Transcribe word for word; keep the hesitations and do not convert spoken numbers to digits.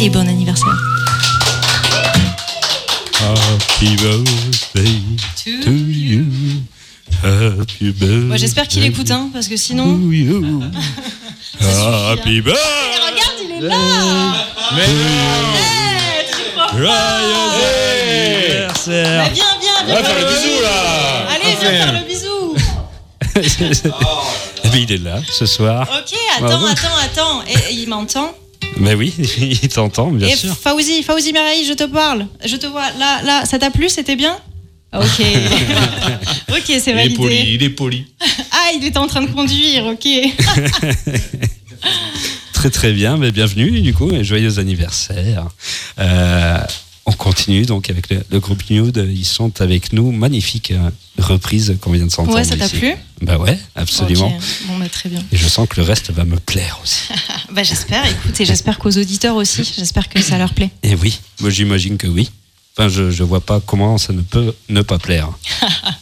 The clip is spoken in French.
et bon anniversaire. Happy birthday to you. Happy birthday. Moi, j'espère qu'il écoute, hein, parce que sinon. To you. Happy Et birthday. regarde, il est là. Mais Hey, tu crois pas. joyeux anniversaire. Bah, viens, viens, viens. Va faire le bisou là. Allez, viens faire le bisou. Eh bien, il est là ce soir. Ok, attends, Bravo. attends, attends. Et, il m'entend. Mais oui, il t'entend, bien Et sûr. Fauzi, Fauzi Meraï, je te parle. Je te vois. Là, là, ça t'a plu? C'était bien? Ok. Ok, c'est Il est validé. poli, il est poli. Ah, il était en train de conduire, ok. Très très bien, mais bienvenue du coup, et joyeux anniversaire. Euh, on continue donc avec le, le groupe Nude, ils sont avec nous, magnifique euh, reprise qu'on vient de s'entendre. Ouais, ça t'a ici. plu? Bah ouais, absolument. Ok, bon, bah très bien. Et je sens que le reste va me plaire aussi. Bah j'espère, écoute, et j'espère qu'aux auditeurs aussi, j'espère que ça leur plaît. Et oui, moi j'imagine que oui. Enfin, je, je vois pas comment ça ne peut ne pas plaire.